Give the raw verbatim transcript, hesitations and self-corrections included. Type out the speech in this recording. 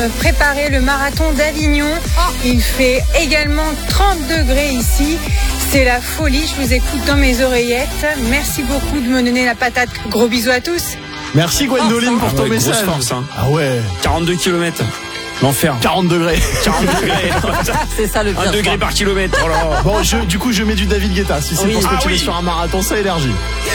Préparer le marathon d'Avignon. Il fait également trente degrés ici. C'est la folie. Je vous écoute dans mes oreillettes. Merci beaucoup de me donner la patate. Gros bisous à tous. Merci Gwendoline pour Ah ton ouais, grosse message. force, hein. Ah ouais. quarante-deux kilomètres. L'enfer. quarante degrés. quarante degrés. C'est ça le pire. Un degré par kilomètre. Oh là là. Bon, je, du coup, je mets du David Guetta. Si c'est Oui. pour se Ah motiver oui. sur un marathon, ça énergie.